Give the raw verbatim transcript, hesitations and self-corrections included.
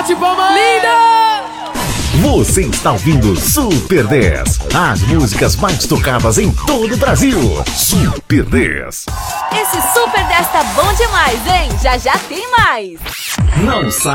Bate palma! Linda! Você está ouvindo Super dez. As músicas mais tocadas em todo o Brasil. Super dez. Esse Super dez tá bom demais, hein? Já já tem mais. Não sai.